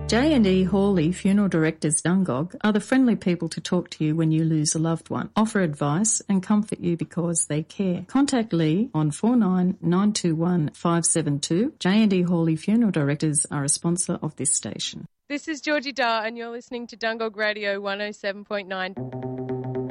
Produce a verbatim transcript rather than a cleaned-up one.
J and E Hawley Funeral Directors Dungog are the friendly people to talk to you when you lose a loved one, offer advice and comfort you because they care. Contact Lee on four nine nine two one five seven two. J and E Hawley Funeral Directors are a sponsor of this station. This is Georgie Dar and you're listening to Dungog Radio one oh seven point nine.